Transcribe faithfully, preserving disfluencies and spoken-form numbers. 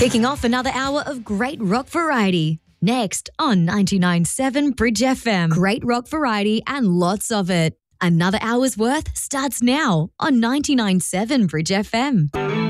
Kicking off another hour of great rock variety. Next on ninety-nine point seven Bridge F M. Great rock variety and lots of it. Another hour's worth starts now on ninety-nine point seven Bridge F M.